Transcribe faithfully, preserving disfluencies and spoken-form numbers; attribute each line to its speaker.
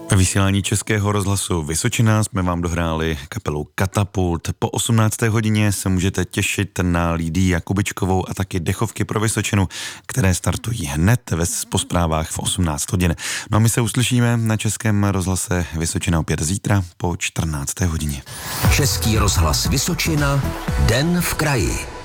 Speaker 1: Ve vysílání Českého rozhlasu Vysočina jsme vám dohráli kapelu Katapult. Po osmnácté hodině se můžete těšit na Lidii Jakubičkovou a taky dechovky pro Vysočinu, které startují hned ve po zprávách v osmnáct hodin. No a my se uslyšíme na Českém rozhlase Vysočina opět zítra po čtrnácté hodině.
Speaker 2: Český rozhlas Vysočina, Den v kraji.